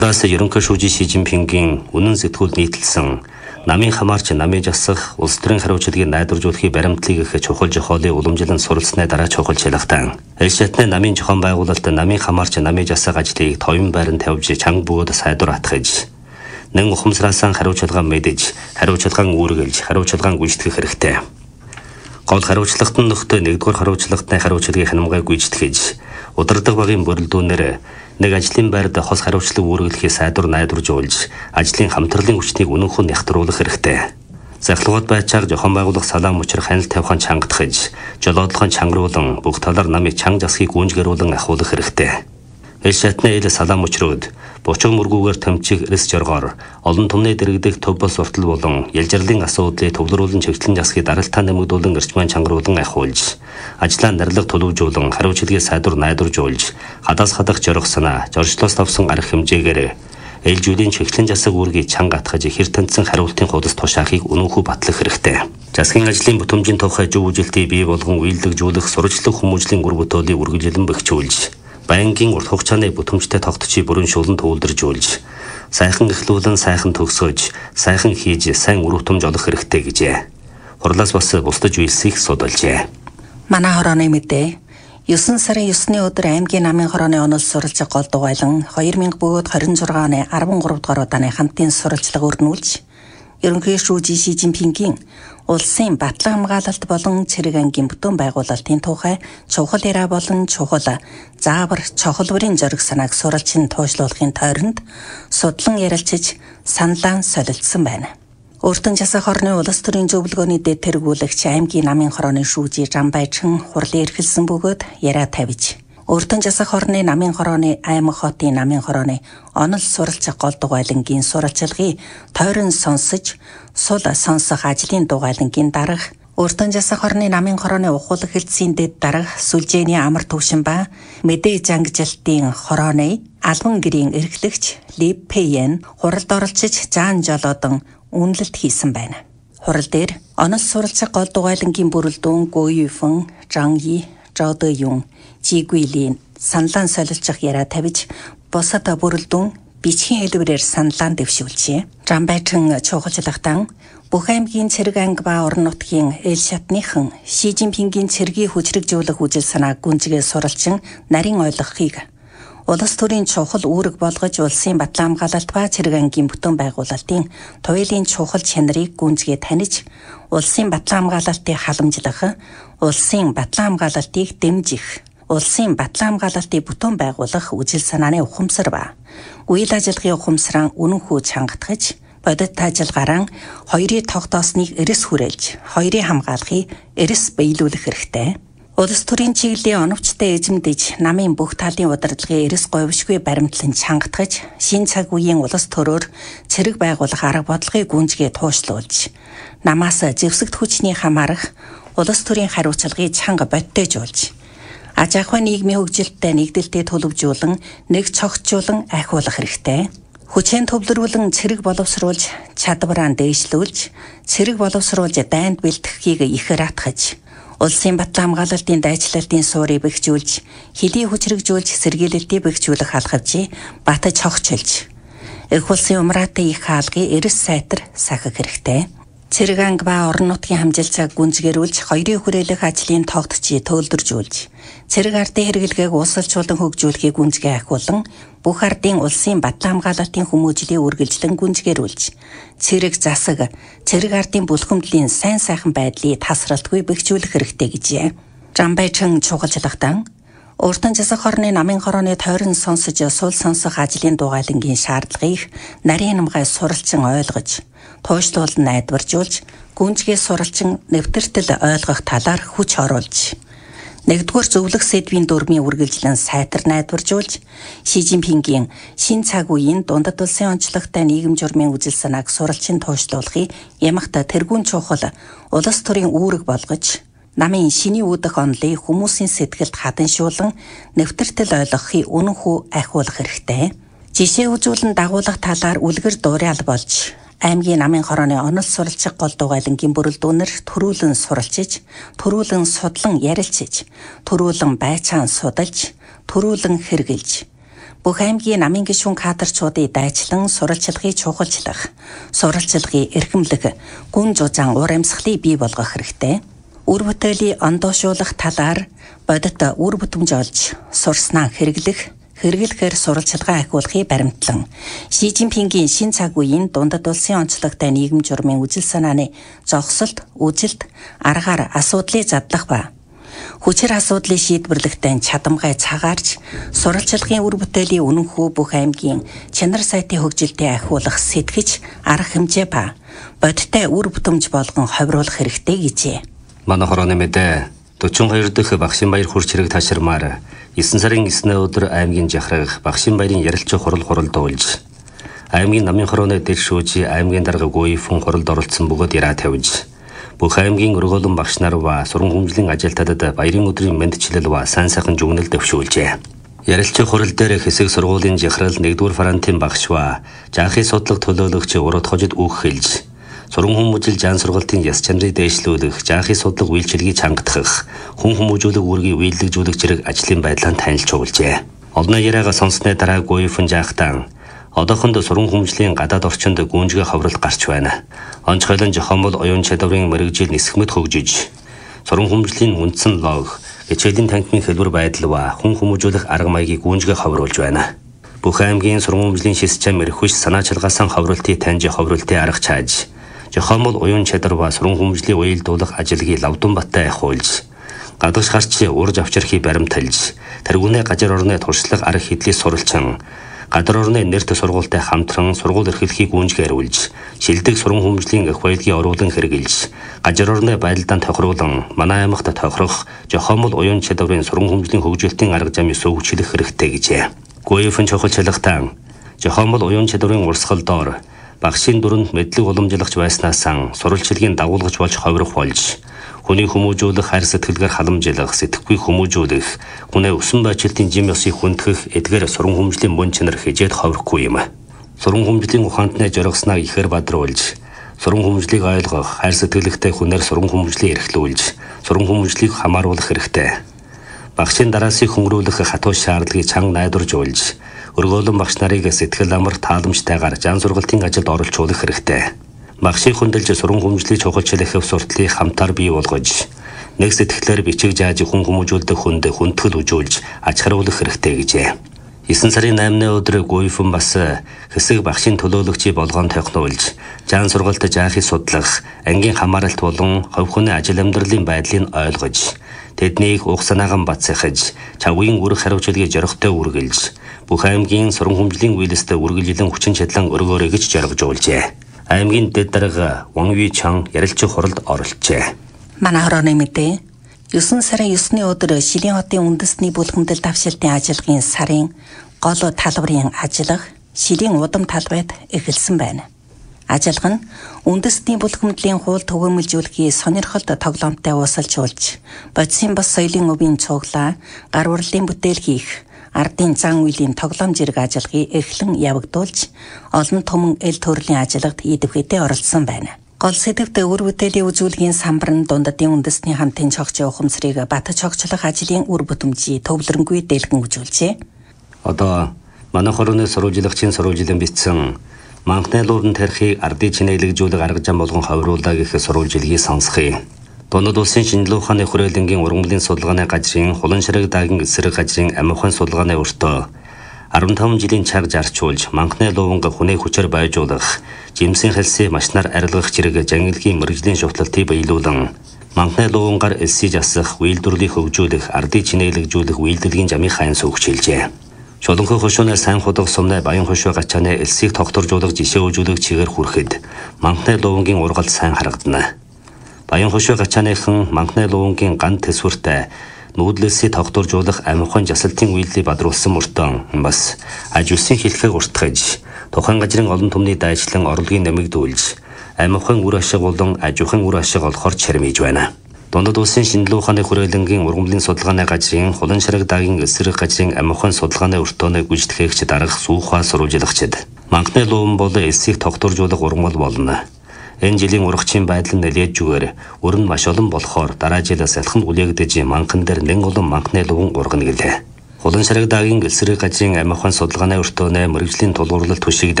Дааса ерөнхий шүүжи Ши Жинпингийн үнэн сэтгүүл нийтэлсэн намын хамаарч намыг засах улс төрийн хариуцлагыг найдваржуулахын баримтлыг их чухал жохоолын уламжлан суралцсны дараа чухал шалгалтан. Эль шатны намын зохион байгуулалт намын хамаарч намыг засах ажлыг товын байранд тавьж чанга бөгөөд сайдвар атгаж нэн ухамсараасан хариуцлага мэдэж хариуцлаган үүргэлж хариуцлаган гүйцэтгэх хэрэгтэй. Гол хариуцлагт нь нөхдөд нэгдүгээр хариуцлагтны хариуцлагыг хянамгай гүйцэтгэж удирдах багийн бүрэлдэхүүнээр нэг ажлын байрд хос хариуцлага үүргэлэхийг сайдвар найдваржуулж ажлын хамтралын хүчнийг үнэнхэн нягтруулах хэрэгтэй. Захлагууд байцааг зохион байгуулах салаан мөчр хяналт тавихын чангатгаж, жолоодлохын чангруулан бүх талаар намыг чанга засхийг гүнжгэрүүлэн ахуулах хэрэгтэй. Эль шатны ил салаан мөчрөөд бочог мөргүүгээр томчих эрс жоргоор олон түмний дэрэгдэх төв бос уртал болон ялжирлын асуудлыг төвлөрүүлэн чиглэлэн засхийг даралтаа нэмэгдүүлэн эрчмэн чангруулан ахиулж, ажлаа нэрлэг төлөвжүүлэн хариуцлагыг сайдвар найдваржуулж, хадаас хадах жорох санаа, зорчлоос тавсан арга хэмжээгээр ээлжүүлийн чиглэлэн засаг үүргийг чанга атгаж хэр тандсан хариултын хуудас тушаахыг үнэнхүү батлах хэрэгтэй. Засгийн ажлын бүтэмжийн тухай зөв үжилтийг бий болгон үйлдвэрлэх сурчлаг хүмүүжлийн үр бүтээлийг үргэлжлэн бэхжүүлж, байнгын урт хугацааны бүтэмжтэй тогтчий бүрэн шулан төвлөржүүлж, сайхан эхлүүлэн сайхан төгсөж, сайхан хийж, сайн үр бүтэмж олох хэрэгтэй гэжээ. Хурлаас бас бусдаж үйлсийг судалжээ. Манай хорооны мэдээ 9 сарын 9-ны өдөр аймгийн намын хорооны онол суралцах гол дугуйлан 2026 оны 13 дугаар удааны хамтын суралцлага өрнүүлж, ерөнхий шүүжи Ши Жинпингийн улсын батлан хамгаалалт болон цэрэг ангийн бүтэн байгуулалтын тухай чухал яриа болон чухал заавар чухалбарын зориг санааг суралцсан туушлуулахын тойронд судлан ярилцаж саналаа солилцсон байна. Өөртөн засах орны улс төрийн зөвлөгөөний дэд тэргүүлэгч аймгийн намын хорооны шүүжи Жамбайчин хурлын эрхэлсэн бөгөөд яриа тавьж, өөртөн засах орны намын хорооны аймаг хотын намын хорооны онол суралцах гол дугуйлангийн суралцлагыг тойрон сонсож, сул сонсох ажлын дугуйлангийн дарга, өөртөн засах орны намын хорооны ухуулах хэлтсийн дэд дарга Сүлжээний амар төвшин ба мэдээ жангжилтын хорооны албан гэрийн эрхлэгч Ли Пэйен хуралд оролцож заан жолоодон үнэлэлт хийсэн байна. Хурал дээр онол суралцах гол дугуйлангийн бүрэлдэхүүн Го Юйфэн, Жан Yi, Зhao Deюн, Жи Гуйлийн саналаа солилцох яриа тавьж, бусад бүрэлдэхүүн бичгийн хэлбэрээр саналаа дэвшүүлжээ. Жамбайчин чухалчлагтан бүх аймгийн цэрэг анги ба орон нутгийн эль шатныхан Ши Жинпингийн цэргийг хүчрэгжүүлэх үжил санааг гүнзгий суралцсан нарийн ойлгохыг улс төрийн чухал үүрэг болгож улсын батлан хамгаалалт ба цэрэг ангийн бүтэн байгуулалтын туйлын чухал чанарыг гүнзгий таних, улсын батлан хамгаалалтыг халамжлах, улсын батлан хамгаалалтыг дэмжих, улсын батлан хамгаалалтыг бүтэн байгуулах үжил санааны ухамсар ба үйл ажиллагааны ухамсараа үнэнхүү чангатгаж, бодит ажиллагаараа хоёрын тогтоосныг эрс хүрээлж, хоёрын хамгаалахыг эрс биелүүлэх хэрэгтэй. Улс төрийн чиглэлийн оновчтой эзэмдэж, намын бүх талын удирдлагын эрс говьшгүй баримтлан чангатгаж, шин цаг үеийн улс төрөөр цэрэг байгуулах арга бодлогыг гүнзгий туушлуулж, намаас зэвсэгт хүчний хамаарах улс төрийн хариуцлагыг чанга бодтойжуулж, аж ахуйн нийгмийн хөгжилтөд нэгдэлтэд төлөвжүүлэн, нэг цогцжуулан ахиулах хэрэгтэй. Хүчээр төвлөрүүлэн цэрэг боловсруулж, чадвараа дээшлүүлж, цэрэг боловсруулж дайнд бэлтгэхийг ихээр атгаж, улсын батлан хамгаалалтын дайчлалтын суурийг бэхжүүлж, хэдий хүчрэгжүүлж сэргийлэлтийг бэхжүүлэх алхавчийг батж хогчилж, их улсын умраатай их хаалгыг эрс сайтар сахих хэрэгтэй. Цэрэг анги ба орон нутгийн хамжилцааг гүнзгийрүүлж, хоёрын хүрээлэх ажлын тогтцыг төлөвлөржүүлж, цэрэг ардын хэрэглэгээг уусалжуулан хөгжүүлэхийг гүнзгий ахиулан, бүх ардын улсын батлан хамгаалалтын хүмүүжлийг үргэлжлэн гүнзгийрүүлж, цэрэг засаг, цэрэг ардын бүлхэмдлийн сайн сайхан байдлыг тасралтгүй бэхжүүлэх хэрэгтэй гэжээ. Жамбайчин чухалчлагтан өөртөн засах орны намын хорооны тойрон сонсож сул сонсох ажлын дугуйлангийн шаардлагыг нарийн намгай суралцсан ойлгож, туушлуулан найдваржуулж, гүнзгий суралцсан нэвтэртэл ойлгох талаар хүч оруулж, нэгдүгээр зөвлөх сэдвийн дүрмийн үргэлжлэн сайтар найдваржуулж, Ши Жинпингийн шин цаг үеийн дундад улсын онцлогтой нийгэм журмын үжил санааг суралцсан туушлуулахыг ямагт тэргүүн чухал улс төрийн үүрэг болгож, намын шиний үүдэх онолыг хүмүүсийн сэтгэлд хаданшуулан нэвтэртэл ойлгохыг үнэнхүү ахиулах хэрэгтэй. Жишээ үзүүлэн дагуулах талаар үлгэр дуурайл болж, аймгийн намын хорооны онол суралцах гол дугуйлангийн бүрэлдэхүүнээр төрүүлэн суралцж, төрүүлэн судлан ярилцж, төрүүлэн байцаан судалж, төрүүлэн хэрэгжилж, Бүх аймгийн намын гишүүн кадрчуудыг дайчлан сурвалжлагыг чухалчлах, сурвалжлагыг эрхэмлэх, гүн зузаан уур амьсгалыг бий болгох хэрэгтэй. Үр бүтээлийн ондоошуулах талаар бодит үр бүтэмж олж, сурснаа хэрэглэхээр сурвалжлагаа ахиулахыг баримтлан, Ши Цзиньпингийн шин цаг үеийн дундад улсын онцлогтой нийгэм журмын үжил санааны зогсолт, үжилт, аргаар асуудлыг задлах ба хүчээр асуудлыг шийдвэрлэхдээ чадамгай цагаарч сурвалжлагын үр бүтээлийн үнэнхүү бүх аймгийн чанар сайтын хөгжилтийг ахиулах сэтгэж, арга хэмжээ ба бодиттой үр бүтэмж болгон ховируулах хэрэгтэй гэжээ. Манай хорооны мэдээ 42 дахь Багшийн баяр хурц хэрэг таширмаар 9 сарын 9-ны өдөр аймгийн жахрах Багшийн баярын ярилцах хуралд уулж аймгийн намын хорооны дэд шүүжи аймгийн дарга Гуйфун хуралд оролцсон бөгөөд яраа тавьж бүх аймгийн өргөөлөн багш нар ба суран хүмжлийн ажилтнуудад баярын өдрийн мэндчилэл ба сайн сайхан жүгнэл дэвшүүлжээ. Ярилцах хурал дээр хэсэг сургуулийн жахрал 1-р Франтын багш ба жаахын судлаг төлөөлөгч урд хожид үг хэлж суран хүмүүжил жаан сургалтын яс чанарыг дээшлүүлэх, жаахын судлаг үйлчилгээг чангатгах, хүн хүмүүжүүлэг үүргийг үйлдвэрлэж зэрэг ажлын байдлаа танилж чуулжээ. Олонний яриагаа сонссны дараа Гуйфун жаахтан одоохонд суран хүмжлийн гадаад орчинд гүнжгээ ховрол гарч байна. Онцгойлон Жохомол оюун чадварын мэрэгжил нисгэмэд хөгжиж, суран хүмжлийн үндсэн лог, хичээлийн танхимын хэлбэр байдал ба хүн хүмүүжүүлэх арга маягийг гүнжгээ ховруулж байна. Бүх аймгийн суран хүмжлийн шис чам эрхвч санаачилгаасан ховролтыг таньж ховролтын арга чааж, Жохомол оюун чадвар ба суран хүмжлийн уялдуулах ажилгийг Лавдан баттай ахиулж, гадагш гарч урж авчрахыг баримталж, тэргүүнээ газар орны туршлага арга хэдлийг суралцсан, гадар орны нэрт сургуультай хамтран сургууль эрхлэхийг гүнжгээрүүлж, шилдэг суран хүмжлийн эх баялагийг оруулан хэрэгжилж, газар орны байдалд тохируулан манай аймагт тохирох Жохомол оюун чадварын суран хүмжлийн хөгжилтийн арга замыг сувгчлэх хэрэгтэй гэжээ. Гуйфун чухалчлагтан Жохомол оюун чадварын урсгал доор багшийн дүрэнд мэдлэг уламжлагч байснаасаа сурвалжлагын дагуулгач болж ховрох болж, хүний хүмүүжүүлэх хайр сэтгэлгээр халамжилах, сэтгэхгүй хүмүүжүүлэх, хүнээ өсөн байцлтын жим ёсыг хүндэх эдгээр суран хүмжлийн мөн чанар хижээд ховрохгүй юм. Суран хүмжлийн ухаантны жоргосноо ихээр бадруулж, суран хүмжлийг ойлгох, хайр сэтгэлэгтэй хүнээр суран хүмжлийг эрхлүүлж, суран хүмжлийг хамааруулах хэрэгтэй. Багшийн дараасыг хөнгөрүүлэх хатуу шаардлагыг чанга найдваржуулж, өргөөлөн багш нарыг сэтгэл амар тааламжтайгаар жан сургалтын ажилд оролцуулах хэрэгтэй. Багшийг хүндэлж суран хүмжлийг чухалчлах суртлыг хамтаар бий болгож, нэг сэтгэлээр бичиг зааж хүн хүмүүжүүлдэг хүнд хүндгэл үжүүлж аж харуулах хэрэгтэй гэжээ. 9 сарын 8-ны өдөр Гуйфун бас хэсэг багшийн төлөөлөгчийг болгоон тохиолж, жаан сургалт жаахыг судлах, ангийн хамааралт болон хувь хүний ажил амьдралын байдлыг ойлгож, тэднийг уг санаагаан бацсахиж, чавгийн үр хариуцлагыг зоригтой үргэлж, бүх аймгийн суран хүмжлийн үйлстэй үргэлжлэн хүчин чадлан өргөөрэй гэж жаргажуулжээ. Аймгийн дэд дарга Ван Юйчан ярилцах хуралд оролцжээ. Манай хорооны мэдээ 9 сарын 9-ны өдөр Шилийн хотын үндэсний бүлгэмдэл давшилтын ажиллагааны сарын гол талбарын ажиллага Шилийн удам талбайд эхэлсэн байна. Ажиллага нь үндэсний бүлгэмдлийн хууль төгөөмөлжүүлэхийг сонирхолтой тоглоомтой уусалжуулж, бодисын бас соёлын өвийн цуглаа, гар урлалын бүтээл хийх, ардын зан үйлийн тоглоом зэрэг ажиллагааг эхлэн явагдуулж, олон түмэн эл төрлийн ажиллагад идэвхтэй оролцсон байна. Гол сэдвт үр бүтээлийн үзүүлгийн самбар нь дундадын үндэсний хамтын цогцын ухамсарыг бат цогцлох ажлын үр бүтэмжийг төвлөрөнгүй дэлгэн үзүүлжээ. Одоо манай хорооны сурвалжлагчийн сурвалжлан бичсэн Манхны луурын тарихыг ардын чинээлэгжүүлэх арга зам болгон ховируулаа гэх сурвалжлагыг сонсхий. Дундад улсын шинжилгээ ухааны хүрээлэнгийн ургамлын судалгааны газрын Хулан ширэг даагийн эсрэг газрын амь ухааны судалгааны өртөө 15 жилийн цаг зарчуулж Манхны луурын хүнийг хүчээр байжуулах, жимсийн хэлсээ машнаар арилгах зэрэг жангилгийн мэрэгжлийн шутлалтыг биелүүлэн Манхны луурынгаар элсий засах, үйлдвэрлэлийг хөгжүүлэх, ардын чинээлэгжүүлэх үйлдвэрлэлийн замыг хайн сөгчилжээ. Шуланхой хошууны сайн худах сумны баян хошуу гачааны элсийг тогтворжуулах жишээ үзүүлэх чигээр хүрэхэд Манхны луурын ургалт сайн харагдана. Баян хошуу гачааныхан Манхны луурын ган төсвөртэй нүүдлэлсийг тогтворжуулах амь ухааны жасалтын үйлдэлийг бадруулсан мөртөө бас аж үсийн хэлхийг уртгаж, тухайн газрын олон түмний дайчлан орлогыг нэмэгдүүлж, амь ухааны үр ашиг болон аж ахуйн үр ашиг олохоор чармиж байна. Дундад улсын шинжилгээ ухааны хүрээлэнгийн ургамлын судалгааны газрын Хулан ширэг даагийн эсрэг газрын амь ухааны судалгааны өртөөний гүйцэтгэгч дарга сүүхаа сурвалжлагчид Манхны луурын бол элсийг тогтворжуулах ургамал болно. Энэ жилийн ургачийн байдал нь нэлээд зүгээр, өр нь маш олон болохоор дараа жилээс алхам үлээгдэж манхан дээр нэн олон Манхны луурын ургана гэлээ. Улан шарагдагийн элсрэг гажийн амь ухаан судалгааны өртөөнэ мэрэгжлийн тулгуурлалт хүшигдэн